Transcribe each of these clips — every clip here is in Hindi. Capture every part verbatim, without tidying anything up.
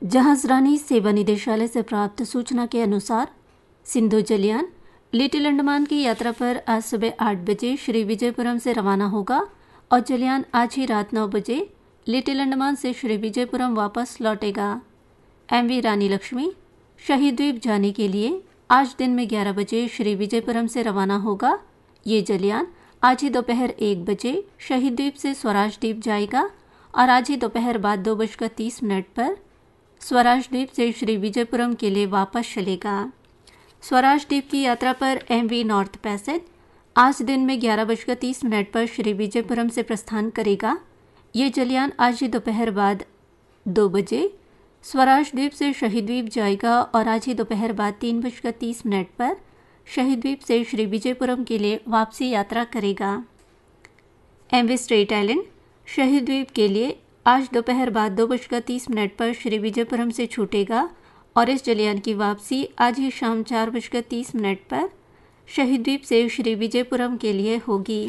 जहाजरानी सेवा निदेशालय से प्राप्त सूचना के अनुसार सिंधु जलियान लिटिल अंडमान की यात्रा पर आज सुबह आठ बजे श्री विजयपुरम से रवाना होगा और जलियान आज ही रात नौ बजे लिटिल अंडमान से श्री विजयपुरम वापस लौटेगा। एमवी रानी लक्ष्मी शहीद द्वीप जाने के लिए आज दिन में ग्यारह बजे श्री विजयपुरम से रवाना होगा। ये जलियान आज ही दोपहर एक बजे शहीद द्वीप से स्वराज द्वीप जाएगा और आज ही दोपहर बाद दो बजकर तीस मिनट पर स्वराज द्वीप से श्री विजयपुरम के लिए वापस चलेगा। स्वराज द्वीप की यात्रा पर एमवी नॉर्थ पैसेज आज दिन में ग्यारह बजकर तीस मिनट पर श्री विजयपुरम से प्रस्थान करेगा। ये जलियान आज ही दोपहर बाद दो बजे स्वराज द्वीप से शहीद द्वीप जाएगा और आज ही दोपहर बाद तीन बजकर तीस मिनट पर शहीद द्वीप से श्री विजयपुरम के लिए वापसी यात्रा करेगा। एमवी स्ट्रेट आइलैंड शहीद द्वीप के लिए आज दोपहर बाद दो बजकर तीस मिनट पर श्री विजयपुरम से छूटेगा और इस जलियान की वापसी आज ही शाम चार बजकर तीस मिनट पर शहीद द्वीप से श्री विजयपुरम के लिए होगी।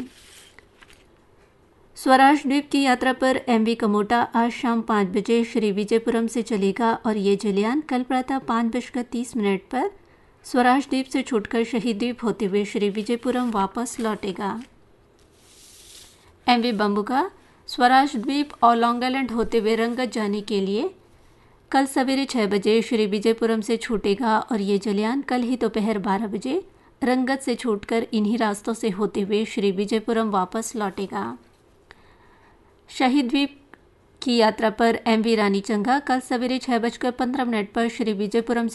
स्वराज द्वीप की यात्रा पर एमवी कमोटा आज शाम पाँच बजे श्री विजयपुरम से चलेगा और ये जलियान कल प्रातः पाँच बजकर तीस मिनट पर स्वराज द्वीप से छूटकर शहीद द्वीप होते हुए श्री विजयपुरम वापस लौटेगा। एमवी बम्बुका स्वराज द्वीप और लॉन्ग आइलैंड होते हुए रंगत जाने के लिए कल सवेरे छः बजे श्री विजयपुरम से छूटेगा और ये जलियान कल ही दोपहर बारह बजे रंगत से छूटकर इन्हीं रास्तों से होते हुए श्री विजयपुरम वापस लौटेगा। शहीद द्वीप की यात्रा पर एमवी रानी चंगा कल सवेरे छः बजकर पंद्रह मिनट पर श्री विजयपुरम से